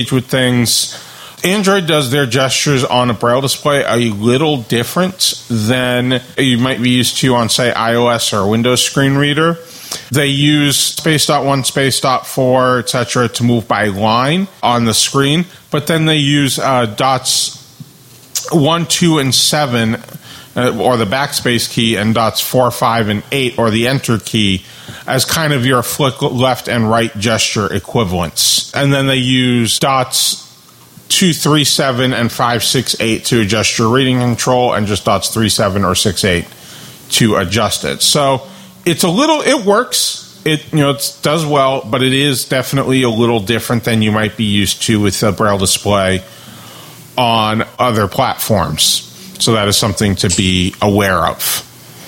with things. Android does their gestures on a Braille display a little different than you might be used to on, say, iOS or a Windows screen reader. They use space dot 1, space dot 4, etc. to move by line on the screen, but then they use dots 1, 2, and 7, or the backspace key, and dots 4, 5, and 8, or the enter key, as kind of your flick left and right gesture equivalents. And then they use dots 2, 3, 7, and 5, 6, 8 to adjust your reading control, and just dots 3, 7, or 6, 8 to adjust it. So it works. It does well, but it is definitely a little different than you might be used to with a Braille display on other platforms. So that is something to be aware of.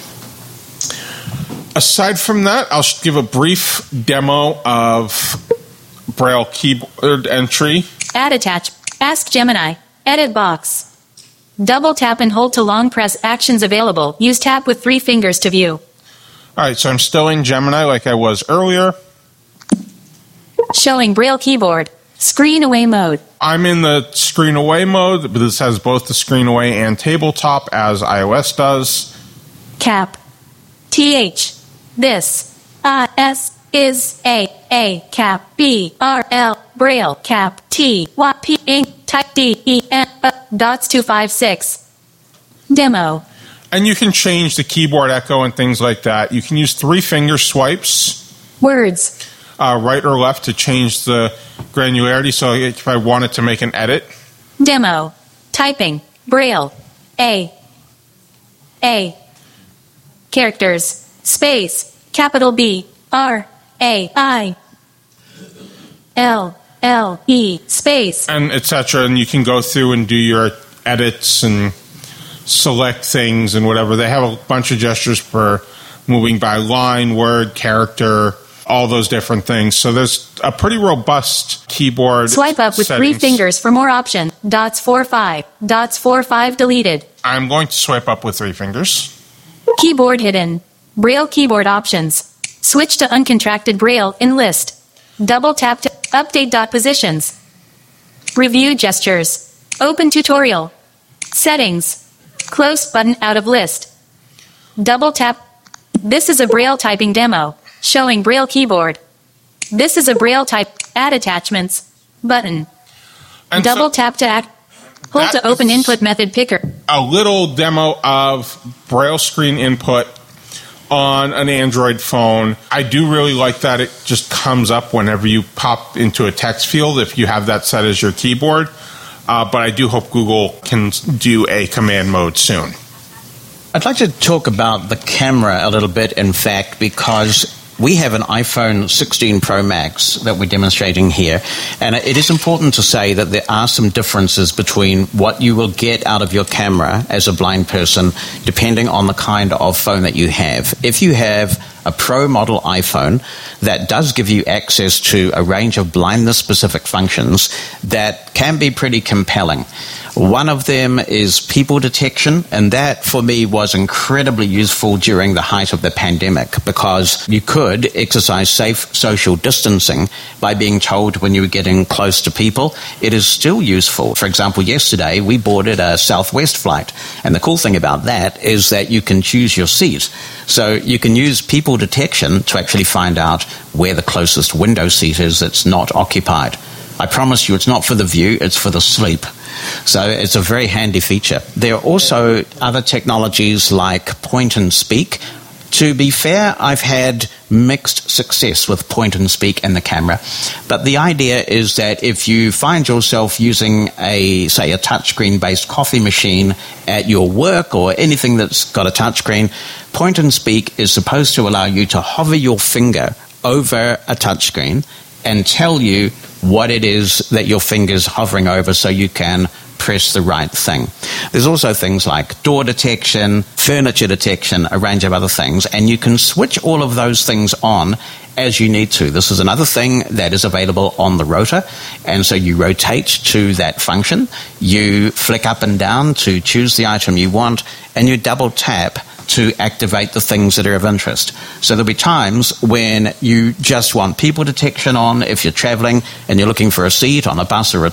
Aside from that, I'll give a brief demo of Braille keyboard entry. Add attach. Ask Gemini. Edit box. Double tap and hold to long press actions available. Use tap with 3 fingers to view. All right, so I'm still in Gemini like I was earlier. Showing Braille keyboard. Screen away mode. I'm in the screen away mode, but this has both the screen away and tabletop as iOS does. Cap. TH. This. S. Is. A. Cap. B. R. L. Braille. Cap. T. Y. P. Ink. Type D. E. N. Dots 256. Demo. And you can change the keyboard echo and things like that. You can use 3-finger swipes. Words. Right or left to change the granularity. So if I wanted to make an edit. Demo. Typing. Braille. A. Characters. Space. Capital B. R. A. I. L. L. E. Space. And etc. And you can go through and do your edits and select things and whatever. They have a bunch of gestures for moving by line, word, character, all those different things. So there's a pretty robust keyboard. Swipe up with settings. 3 fingers for more option. Dots 4, 5. Dots 4, 5 deleted. I'm going to swipe up with 3 fingers. Keyboard hidden. Braille keyboard options. Switch to uncontracted Braille in list. Double tap to update dot positions. Review gestures. Open tutorial. Settings. Close button out of list. Double tap. This is a Braille typing demo. Showing Braille keyboard. This is a Braille type. Add attachments. Button. And double tap to act. Hold to open input method picker. A little demo of Braille screen input on an Android phone. I do really like that it just comes up whenever you pop into a text field if you have that set as your keyboard. But I do hope Google can do a command mode soon. I'd like to talk about the camera a little bit, in fact, because we have an iPhone 16 Pro Max that we're demonstrating here, and it is important to say that there are some differences between what you will get out of your camera as a blind person depending on the kind of phone that you have. If you have a Pro model iPhone that does give you access to a range of blindness-specific functions that can be pretty compelling. One of them is people detection, and that for me was incredibly useful during the height of the pandemic because you could exercise safe social distancing by being told when you were getting close to people. It is still useful. For example, yesterday we boarded a Southwest flight, and the cool thing about that is that you can choose your seat. So you can use people detection to actually find out where the closest window seat is that's not occupied. I promise you it's not for the view, it's for the sleep. So it's a very handy feature. There are also other technologies like point and speak. To be fair, I've had mixed success with point and speak and the camera. But the idea is that if you find yourself using a touchscreen-based coffee machine at your work or anything that's got a touchscreen, point and speak is supposed to allow you to hover your finger over a touchscreen and tell you what it is that your finger's hovering over so you can press the right thing. There's also things like door detection, furniture detection, a range of other things, and you can switch all of those things on as you need to. This is another thing that is available on the rotor, and so you rotate to that function, you flick up and down to choose the item you want, and you double tap to activate the things that are of interest. So there'll be times when you just want people detection on if you're traveling and you're looking for a seat on a bus or a